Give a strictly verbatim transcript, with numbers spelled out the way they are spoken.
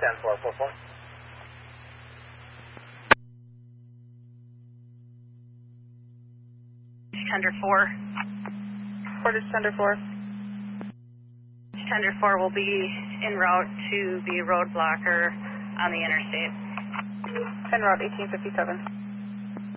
ten four four four. Tender four. Portage Tender four. Tender four will be en route to the road blocker on the interstate. En route eighteen fifty-seven.